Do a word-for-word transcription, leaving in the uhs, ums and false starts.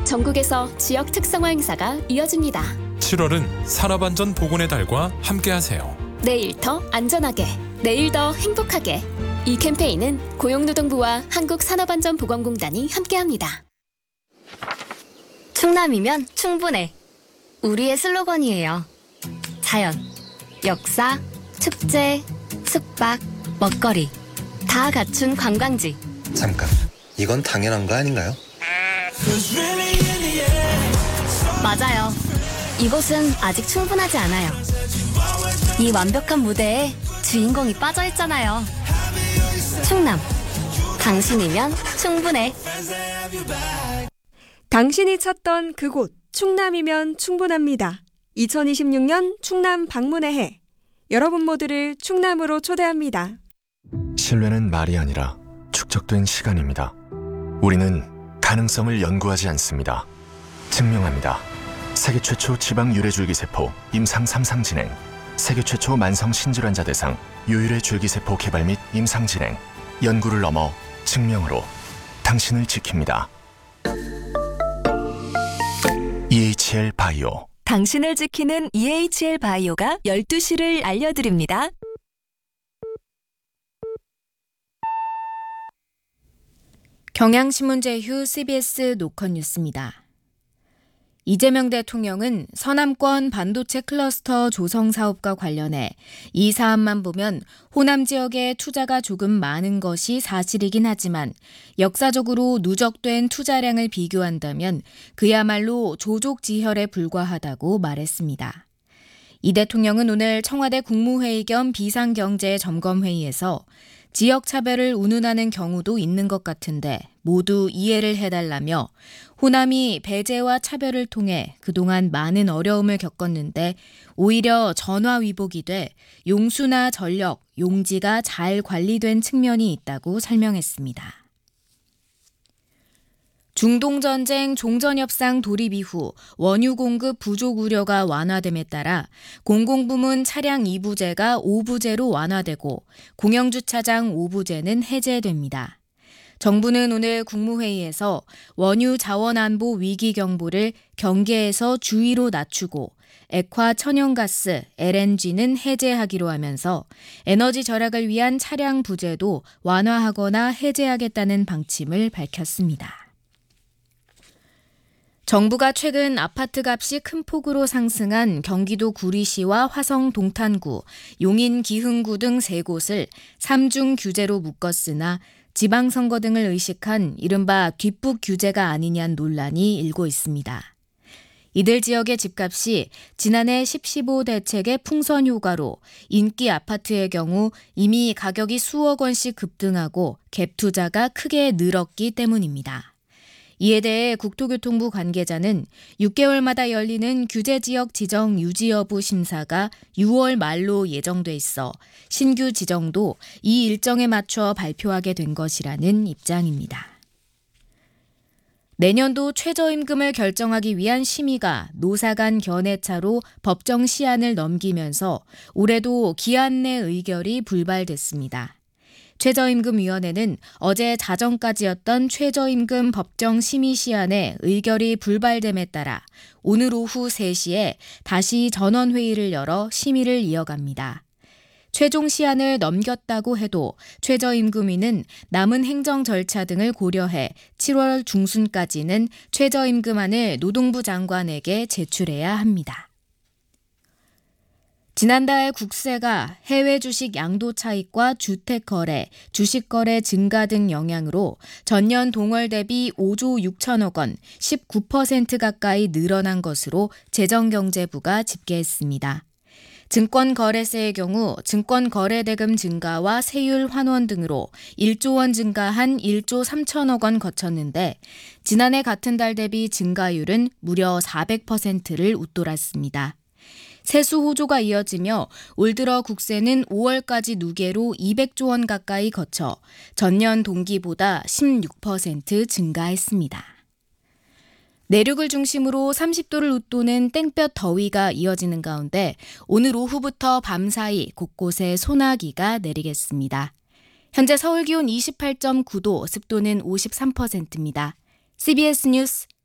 전국에서 지역 특성화 행사가 이어집니다. 칠월은 산업안전 보건의 달과 함께하세요. 내일 더 안전하게, 내일 더 행복하게. 이 캠페인은 고용노동부와 한국산업안전보건공단이 함께합니다. 충남이면 충분해. 우리의 슬로건이에요. 자연, 역사, 축제, 숙박, 먹거리 다 갖춘 관광지. 잠깐, 이건 당연한 거 아닌가요? 맞아요. 이곳은 아직 충분하지 않아요. 이 완벽한 무대에 주인공이 빠져있잖아요. 충남, 당신이면 충분해. 당신이 찾던 그곳 충남이면 충분합니다. 이천이십육 년 충남 방문의 해. 여러분 모두를 충남으로 초대합니다. 신뢰는 말이 아니라 축적된 시간입니다. 우리는 가능성을 연구하지 않습니다. 증명합니다. 세계 최초 지방 유래줄기세포 임상 삼 상 진행, 세계 최초 만성 신질환자 대상 유일의 줄기세포 개발 및 임상 진행, 연구를 넘어 증명으로 당신을 지킵니다. 이에이치엘 바이오. 당신을 지키는 이에이치엘 바이오가 열두 시를 알려드립니다. 경향신문 제휴 씨비에스 노컷 뉴스입니다. 이재명 대통령은 서남권 반도체 클러스터 조성 사업과 관련해 이 사안만 보면 호남 지역에 투자가 조금 많은 것이 사실이긴 하지만 역사적으로 누적된 투자량을 비교한다면 그야말로 조족지혈에 불과하다고 말했습니다. 이 대통령은 오늘 청와대 국무회의 겸 비상경제 점검회의에서 지역 차별을 운운하는 경우도 있는 것 같은데 모두 이해를 해달라며 호남이 배제와 차별을 통해 그동안 많은 어려움을 겪었는데 오히려 전화위복이 돼 용수나 전력, 용지가 잘 관리된 측면이 있다고 설명했습니다. 중동전쟁 종전협상 돌입 이후 원유 공급 부족 우려가 완화됨에 따라 공공부문 차량 이 부제가 오 부제로 완화되고 공영주차장 오 부제는 해제됩니다. 정부는 오늘 국무회의에서 원유 자원안보 위기 경보를 경계에서 주의로 낮추고 액화 천연가스, 엘엔지는 해제하기로 하면서 에너지 절약을 위한 차량 부제도 완화하거나 해제하겠다는 방침을 밝혔습니다. 정부가 최근 아파트 값이 큰 폭으로 상승한 경기도 구리시와 화성 동탄구, 용인 기흥구 등 세 곳을 삼중 규제로 묶었으나 지방선거 등을 의식한 이른바 뒷북 규제가 아니냐는 논란이 일고 있습니다. 이들 지역의 집값이 지난해 십십오 대책의 풍선 효과로 인기 아파트의 경우 이미 가격이 수억 원씩 급등하고 갭 투자가 크게 늘었기 때문입니다. 이에 대해 국토교통부 관계자는 육 개월마다 열리는 규제지역 지정 유지 여부 심사가 유월 말로 예정돼 있어 신규 지정도 이 일정에 맞춰 발표하게 된 것이라는 입장입니다. 내년도 최저임금을 결정하기 위한 심의가 노사 간 견해차로 법정 시한을 넘기면서 올해도 기한 내 의결이 불발됐습니다. 최저임금위원회는 어제 자정까지였던 최저임금 법정 심의 시한에 의결이 불발됨에 따라 오늘 오후 세 시에 다시 전원회의를 열어 심의를 이어갑니다. 최종 시한을 넘겼다고 해도 최저임금위는 남은 행정 절차 등을 고려해 칠월 중순까지는 최저임금안을 노동부 장관에게 제출해야 합니다. 지난달 국세가 해외 주식 양도 차익과 주택 거래, 주식 거래 증가 등 영향으로 전년 동월 대비 오조 육천억 원, 십구 퍼센트 가까이 늘어난 것으로 재정경제부가 집계했습니다. 증권거래세의 경우 증권거래대금 증가와 세율 환원 등으로 일조 원 증가한 일조 삼천억 원 거쳤는데 지난해 같은 달 대비 증가율은 무려 사백 퍼센트를 웃돌았습니다. 세수 호조가 이어지며 올 들어 국세는 오월까지 누계로 이백조 원 가까이 거쳐 전년 동기보다 십육 퍼센트 증가했습니다. 내륙을 중심으로 삼십 도를 웃도는 땡볕 더위가 이어지는 가운데 오늘 오후부터 밤사이 곳곳에 소나기가 내리겠습니다. 현재 서울 기온 이십팔 점 구 도, 습도는 오십삼 퍼센트입니다. 씨비에스 뉴스